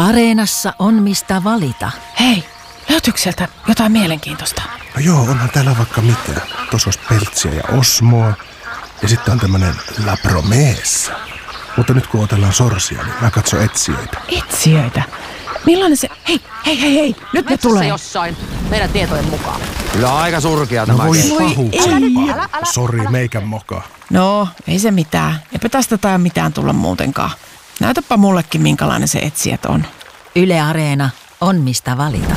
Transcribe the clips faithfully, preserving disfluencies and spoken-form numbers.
Areenassa on mistä valita. Hei, löytyykö sieltä jotain mielenkiintoista? No joo, onhan täällä vaikka mitä. Tuossa olisi peltsiä ja osmoa. Ja sitten on tämmönen La Promessa. Mutta nyt kun otellaan sorsia, niin mä katson etsijöitä. Etsijöitä? Millainen se... Hei, hei, hei, hei. Nyt ne tulee. Jossain meidän tietojen mukaan. Kyllä aika surkea No tämä. voi Voi pahuksi. ei. Älä, älä, Sori, meikän moka. No, ei se mitään. Eipä tästä tai mitään tulla muutenkaan. Näytäpä mullekin, minkälainen se etsijät on. Yle Areena on mistä valita.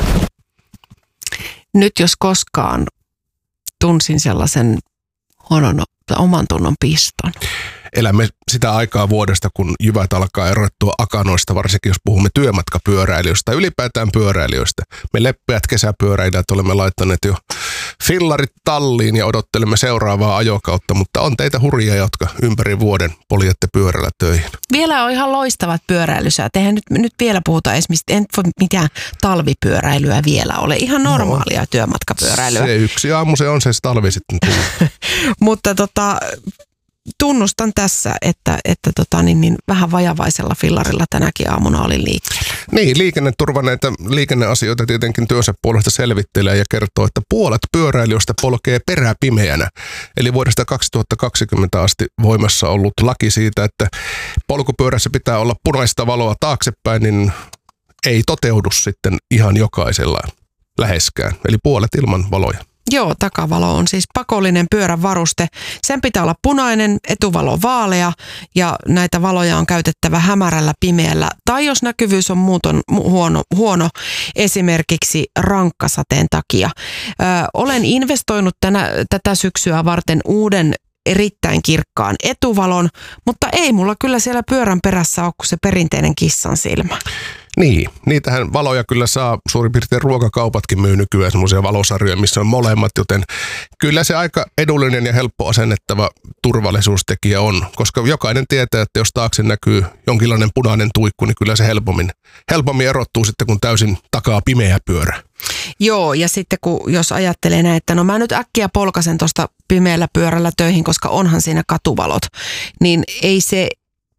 Nyt jos koskaan tunsin sellaisen huonon oman tunnon piston. Elämme sitä aikaa vuodesta, kun jyvät alkaa erottua akanoista, varsinkin jos puhumme työmatkapyöräilijöistä, ylipäätään pyöräilijöistä. Me leppeät kesäpyöräilijät olemme laittaneet jo fillarit talliin ja odottelemme seuraavaa ajokautta, mutta on teitä hurjia, jotka ympäri vuoden poljette pyörällä töihin. Vielä on ihan loistavat pyöräilysäät. Eihän nyt, nyt vielä puhuta edes mistä, en voi mitään talvipyöräilyä vielä ole. Ihan normaalia no, työmatkapyöräilyä. Se yksi aamu se on se talvi sitten tullut. Mutta tota... Tunnustan tässä, että, että tota, niin, niin, vähän vajavaisella fillarilla tänäkin aamuna olin liikkeellä. Niin, liikenneturva näitä liikenneasioita tietenkin työnsä puolesta selvittelee ja kertoo, että puolet pyöräilijöistä polkee peräpimeänä. Eli vuodesta kaksituhattakaksikymmentä asti voimassa ollut laki siitä, että polkupyörässä pitää olla punaista valoa taaksepäin, niin ei toteudu sitten ihan jokaisella läheskään. Eli puolet ilman valoja. Joo, takavalo on siis pakollinen pyörän varuste. Sen pitää olla punainen, etuvalo vaalea ja näitä valoja on käytettävä hämärällä pimeällä. Tai jos näkyvyys on muuton huono, huono esimerkiksi rankkasateen takia. Ö, olen investoinut tänä, tätä syksyä varten uuden erittäin kirkkaan etuvalon, mutta ei mulla kyllä siellä pyörän perässä ole kuin se perinteinen kissan silmä. Niin, niitähän valoja kyllä saa, suurin piirtein ruokakaupatkin myy nykyään semmoisia valosarjoja, missä on molemmat, joten kyllä se aika edullinen ja helppo asennettava turvallisuustekijä on, koska jokainen tietää, että jos taakse näkyy jonkinlainen punainen tuikku, niin kyllä se helpommin, helpommin erottuu sitten, kun täysin takaa pimeä pyörä. Joo, ja sitten kun jos ajattelee näin, että no mä nyt äkkiä polkasen tuosta pimeällä pyörällä töihin, koska onhan siinä katuvalot, niin ei se...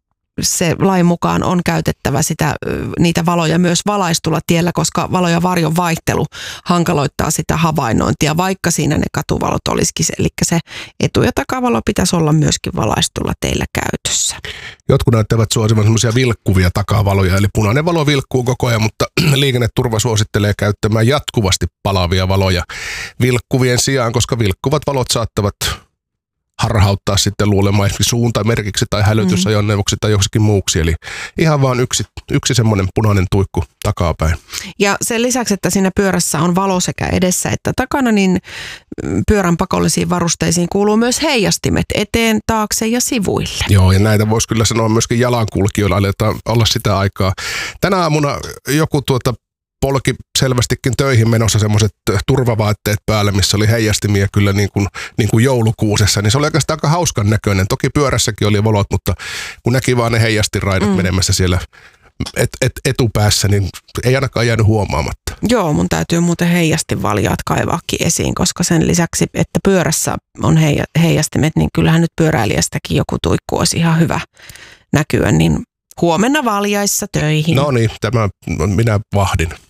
Se lain mukaan on käytettävä sitä, niitä valoja myös valaistulla tiellä, koska valo- ja varjon vaihtelu hankaloittaa sitä havainnointia, vaikka siinä ne katuvalot olisikin. Eli se etu- ja takavalo pitäisi olla myöskin valaistulla teillä käytössä. Jotkut näyttävät suosivan semmoisia vilkkuvia takavaloja, eli punainen valo vilkkuu koko ajan, mutta liikenneturva suosittelee käyttämään jatkuvasti palavia valoja vilkkuvien sijaan, koska vilkkuvat valot saattavat harhauttaa sitten luulemaan esimerkiksi suuntamerkiksi tai hälytysajoneuvoksi tai joksikin muuksi. Eli ihan vaan yksi, yksi semmoinen punainen tuikku takapäin. Ja sen lisäksi, että siinä pyörässä on valo sekä edessä että takana, niin pyörän pakollisiin varusteisiin kuuluu myös heijastimet eteen, taakse ja sivuille. Joo, ja näitä voisi kyllä sanoa myöskin jalankulkijoilla, aletaan olla sitä aikaa. Tänä aamuna joku tuota polki selvästikin töihin menossa semmoiset turvavaatteet päälle, missä oli heijastimia kyllä niin kuin, niin kuin joulukuusessa, niin se oli oikeastaan aika hauskan näköinen. Toki pyörässäkin oli valot, mutta kun näki vaan ne heijastiraidat mm. menemässä siellä et, et, etupäässä, niin ei ainakaan jäänyt huomaamatta. Joo, mun täytyy muuten heijastinvaljaat kaivaakin esiin, koska sen lisäksi, että pyörässä on heija, heijastimet, niin kyllähän nyt pyöräilijästäkin joku tuikku olisi ihan hyvä näkyä, niin huomenna valjaissa töihin. No niin, tämä minä vahdin.